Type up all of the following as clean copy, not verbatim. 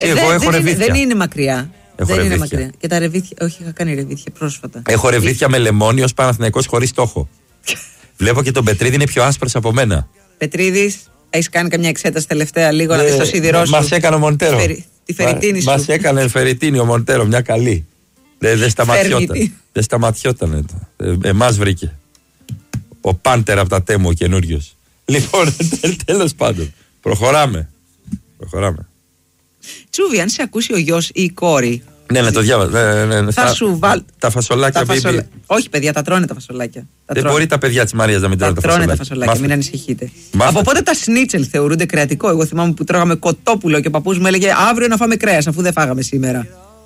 Εγώ έχω ρεβίθια. Δεν είναι μακριά. Έχω δεν ρεβίθια. είναι μακριά. Και τα ρεβίθια. Όχι, είχα κάνει ρεβίθια πρόσφατα. Έχω ρεβίθια με λεμόνι ως Παναθηναϊκός χωρίς στόχο. Βλέπω και τον Πετρίδη είναι πιο άσπρος από μένα. Πετρίδης, έχεις κάνει καμιά εξέταση τελευταία λίγο να δεις το σίδηρό σου? Μας έκανε ο Μοντέρο. Τη φεριτίνη σου. Μας έκανε φεριτίνη ο Μοντέρο, μια καλή. Δεν σταματιόταν. Εμάς βρήκε. Ο Πάντερ από τα Τέμου, ο καινούριος. Λοιπόν, τέλος πάντων. Προχωράμε. Τσούβι, αν σε ακούσει ο γιος ή η κόρη. Ναι, το διάβαζα. Ναι. Θα σου βάλει. Τα φασολάκια, baby. Όχι, παιδιά, τα τρώνε τα φασολάκια. Δεν μπορεί τα παιδιά της Μαρίας να μην τρώνε τα φασολάκια. Τα φασολάκια, μην ανησυχείτε. Μάστε. Από πότε τα σνίτσελ θεωρούνται κρεατικό? Εγώ θυμάμαι που τρώγαμε κοτόπουλο και ο παππούς μου έλεγε αύριο να φάμε κρέας, αφού δεν φάγαμε σήμερα.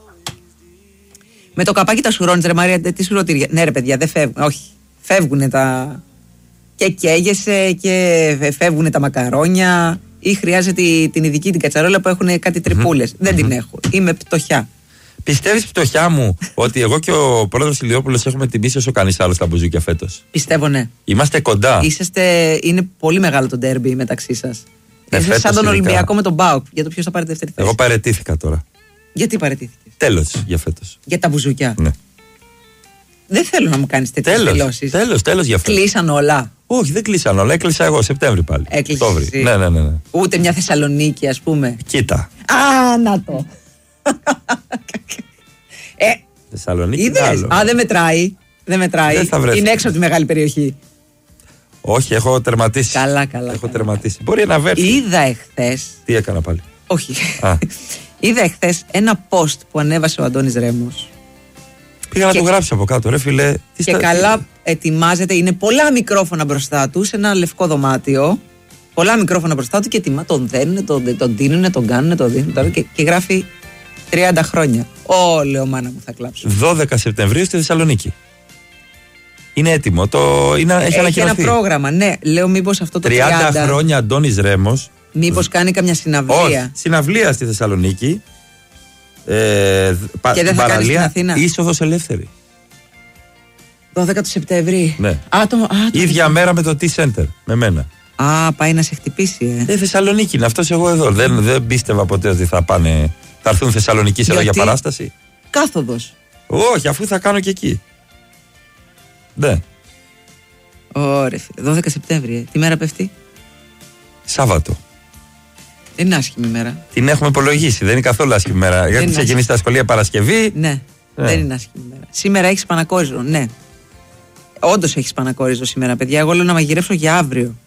Με το καπάκι τα σουρώνεις, ρε Μαρία, τι σουρωτήρια? Ναι, ρε παιδιά, δεν φεύγουν. Όχι. Φεύγουν τα. Και καίγεσαι και φεύγουν τα μακαρόνια. Ή χρειάζεται την ειδική την κατσαρόλα που έχουν κάτι τρυπούλες. Δεν την έχω. Είμαι πτωχιά. Πιστεύεις, πτωχιά μου, ότι εγώ και ο πρόεδρος Ηλιόπουλος έχουμε τιμήσει όσο κανείς άλλος τα μπουζούκια φέτος? Πιστεύω, ναι. Είμαστε κοντά. Είναι πολύ μεγάλο το ντέρμπι μεταξύ σας. Φέτος σαν τον ειδικά. Ολυμπιακό με τον ΠΑΟΚ. Για το ποιος θα πάρει δεύτερη θέση. Εγώ παραιτήθηκα τώρα. Γιατί παραιτήθηκες? Τέλος για φέτος. Για τα μπουζούκια. Ναι. Δεν θέλω να μου κάνεις τέτοιες δηλώσεις. Τέλος για φέτος. Κλείσαν όλα. Όχι, δεν κλείσαν όλα. Έκλεισα εγώ Σεπτέμβρη πάλι. Έκλεισες εσύ. Ναι. Ούτε μια Θεσσαλονίκη, ας πούμε. Κοίτα. Α, να το. Θεσσαλονίκη. Είδες. Άλλο. Δεν μετράει. Δεν μετράει. Δεν θα βρεθώ. Είναι έξω από τη μεγάλη περιοχή. Όχι, έχω τερματίσει. Καλά. Έχω τερματίσει. Μπορεί να βρεθεί. Είδα εχθές. Τι έκανα πάλι? Όχι. Α. Είδα εχθές ένα post που ανέβασε ο Αντώνης Ρέμος. Πήγα να του γράψω από κάτω, ρε φίλε. Και καλά ετοιμάζεται. Είναι πολλά μικρόφωνα μπροστά του σε ένα λευκό δωμάτιο. Πολλά μικρόφωνα μπροστά του και τον δένουν, τον δίνουν, τον κάνουν, τον δίνουν. Και γράφει 30 χρόνια. Λέω μάνα μου θα κλάψω. 12 Σεπτεμβρίου στη Θεσσαλονίκη. Είναι έτοιμο. Έχει ανακοινωθεί. Ένα πρόγραμμα, ναι. Λέω μήπως αυτό το 30 χρόνια Αντώνης Ρέμος. Μήπως κάνει καμιά συναυλία? Όχι, συναυλία στη Θεσσαλονίκη. Και δεν θα κάνει στην Αθήνα? Είσοδος ελεύθερη. 12 του Σεπτέμβρη. Ναι. Ίδια μέρα με το T-Center. Με μένα. Πάει να σε χτυπήσει, Θεσσαλονίκη είναι αυτός, εγώ εδώ. Δεν πίστευα ποτέ ότι θα έρθουν Θεσσαλονικοί εδώ για παράσταση. Κάθοδος. Όχι, αφού θα κάνω και εκεί. Ναι. Ωραία, 12 Σεπτέμβρη. Τι μέρα πέφτει? Σάββατο. Δεν είναι άσχημη μέρα. Την έχουμε υπολογίσει, δεν είναι καθόλου άσχημη μέρα. Γιατί ξεκινήσει τα σχολεία Παρασκευή. Ναι, δεν είναι άσχημη μέρα. Σήμερα έχεις Πανακόριζο, ναι. Όντως έχεις Πανακόριζο σήμερα, παιδιά. Εγώ λέω να μαγειρεύσω για αύριο.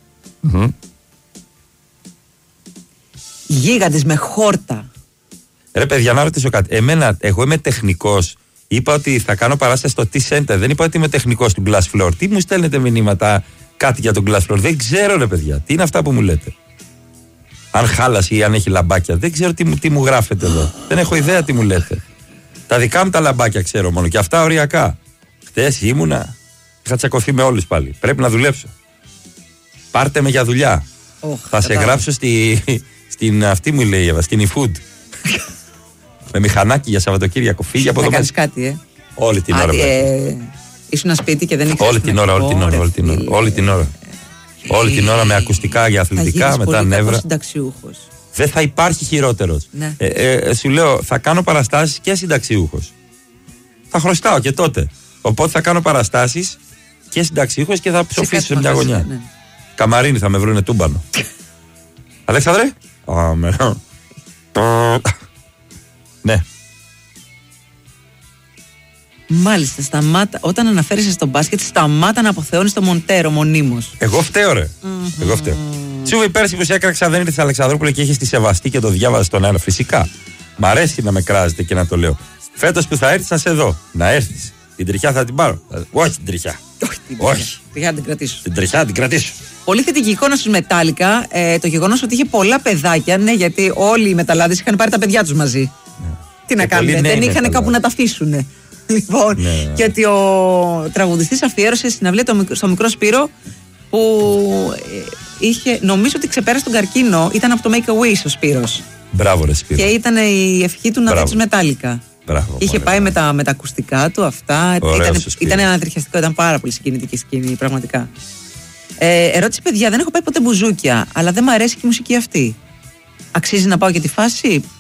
Γίγαντες με χόρτα. Ρε παιδιά, να ρωτήσω κάτι. Εγώ είμαι τεχνικός. Είπα ότι θα κάνω παράσταση στο T-Center. Δεν είπα ότι είμαι τεχνικός του Glass Floor. Τι μου στέλνετε μηνύματα κάτι για τον Glass Floor? Δεν ξέρω, ρε παιδιά. Τι είναι αυτά που μου λέτε? Αν χάλασε ή αν έχει λαμπάκια. Δεν ξέρω τι μου γράφετε εδώ. Δεν έχω ιδέα τι μου λέτε. Τα δικά μου τα λαμπάκια ξέρω μόνο. Και αυτά οριακά. Χθες ήμουνα. Είχα τσακωθεί με όλους πάλι. Πρέπει να δουλέψω. Πάρτε με για δουλειά. Θα σε γράψω στην αυτή μου λέει η Εύα, στην eFood. Με μηχανάκι για Σαββατοκύριακο. Φύγει από εδώ. Να κάνεις κάτι, Όλη την ώρα. Ήσουν σπίτι και δεν ήξερες. Όλη την ώρα. Όλη την ώρα με ακουστικά για αθλητικά, μετά νεύρα. Συνταξιούχος. Δεν θα υπάρχει χειρότερος. Ναι. Σου λέω, θα κάνω παραστάσεις και συνταξιούχος. Θα χρωστάω και τότε. Οπότε θα κάνω παραστάσεις και συνταξιούχος και θα ψοφήσω σε μια γωνιά. Ναι. Καμαρίνι θα με βρούνε τούμπανο. Αλέξανδρε. Ναι. Μάλιστα, σταμάτα. Όταν αναφέρεσαι στο μπάσκετ, σταμάτα να αποθεώνεις το Μοντέρο μονίμως. Εγώ φταίω, ρε. Εγώ φταίω. Τσούβι, πέρσι που σε έκραξα δεν ήρθε Αλεξανδρούπολη και είχε τη σεβαστή και το διάβαζε στον αέρα. Φυσικά. Μ' αρέσει να με κράζετε και να το λέω. Φέτος που θα έρθεις, θα σε δω. Να έρθεις. Την τριχιά θα την πάρω. Όχι την τριχιά. Όχι. Τριχιά την κρατήσω. Την τριχιά την κρατήσω. Πολύ θετική εικόνα στους Μετάλλικα. Το γεγονός ότι είχε πολλά παιδάκια. Ναι, γιατί όλοι οι μεταλλάδες είχαν πάρει τα παιδιά τους μαζί. Ναι. Τι να κάνουν, δεν είχαν κάπου να τα αφήσουν. Λοιπόν, ναι. Και ότι ο τραγουδιστής αφιέρωσε συναυλία στο μικρό Σπύρο που είχε, νομίζω ότι ξεπέρασε τον καρκίνο. Ήταν από το Make a Wish ο Σπύρος. Μπράβο, ρε Σπύρο. Και ήταν η ευχή του να δει τους Μετάλλικα. Μπράβο, είχε πάει με τα ακουστικά του αυτά. Ήταν ανατριχιαστικό, ήταν πάρα πολύ συγκινητική σκηνή, πραγματικά. Ερώτηση, παιδιά, δεν έχω πάει ποτέ μπουζούκια, αλλά δεν μου αρέσει και η μουσική αυτή. Αξίζει να πάω για τη φάση?